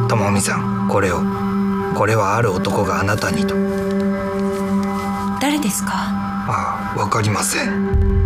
智美さん、これはある男があなたにと。 誰ですか？ ああ、わかりません。